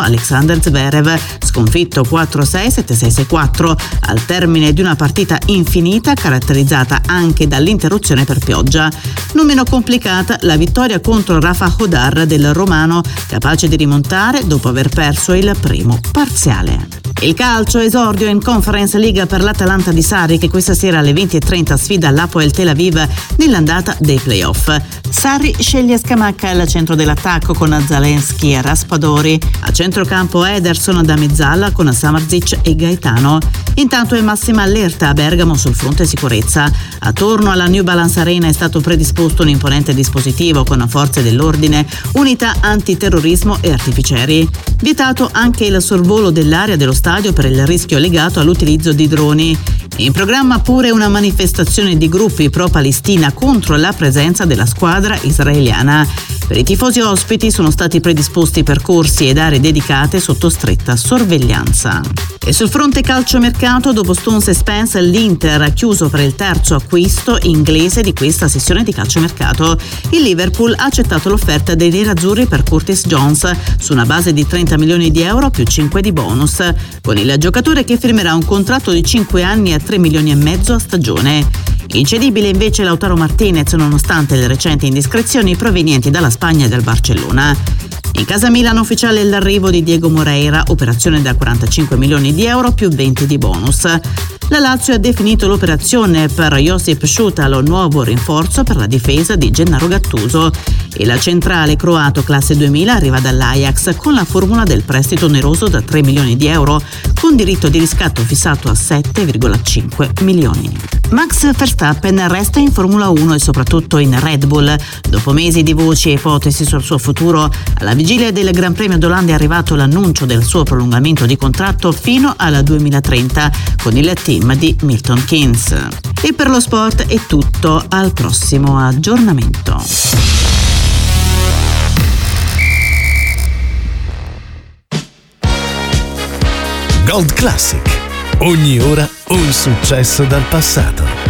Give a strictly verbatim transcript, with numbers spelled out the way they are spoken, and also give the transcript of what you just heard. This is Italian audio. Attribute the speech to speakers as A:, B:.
A: Alexander Zverev, sconfitto quattro sei sette sei sei quattro al termine di una partita infinita caratterizzata anche dall'interruzione per pioggia. Non meno complicata la vittoria contro Rafa Hodar del romano, capace di rimontare dopo aver perso il primo parziale. Il calcio, esordio in Conference League per l'Atalanta di Sarri, che questa sera alle venti e trenta sfida l'Hapoel Tel Aviv nell'andata dei playoff. Sarri sceglie Scamacca al centro dell'attacco con Zalewski e Raspadori, a centrocampo Ederson da mezzala con Samardzic e Gaetano. Intanto è massima allerta a Bergamo sul fronte sicurezza. Attorno alla New Balance Arena è stato predisposto un imponente dispositivo con forze dell'ordine, unità antiterrorismo e artificieri. Vietato anche il sorvolo dell'area dello stadio per il rischio legato all'utilizzo di droni. In programma pure una manifestazione di gruppi pro-Palestina contro la presenza della squadra israeliana. Per i tifosi ospiti sono stati predisposti percorsi ed aree dedicate sotto stretta sorveglianza. E sul fronte calciomercato, dopo Stones e Spence, l'Inter ha chiuso per il terzo acquisto inglese di questa sessione di calciomercato. Il Liverpool ha accettato l'offerta dei nerazzurri per Curtis Jones su una base di trenta milioni di euro più cinque di bonus, con il giocatore che firmerà un contratto di cinque anni a tre milioni e mezzo a stagione. Incedibile invece Lautaro Martinez, nonostante le recenti indiscrezioni provenienti dalla Spagna e dal Barcellona. In casa Milan ufficiale l'arrivo di Diego Moreira, operazione da quarantacinque milioni di euro più venti di bonus. La Lazio ha definito l'operazione per Josip Šutal, nuovo rinforzo per la difesa di Gennaro Gattuso. E la centrale croato classe duemila arriva dall'Ajax con la formula del prestito oneroso da tre milioni di euro, con diritto di riscatto fissato a sette virgola cinque milioni. Max Verstappen resta in Formula uno e soprattutto in Red Bull. Dopo mesi di voci e ipotesi sul suo futuro, alla vigilia del Gran Premio d'Olanda è arrivato l'annuncio del suo prolungamento di contratto fino al duemilatrenta con il team di Milton Keynes. E per lo sport è tutto, al prossimo aggiornamento.
B: Gold Classic. Ogni ora un successo dal passato.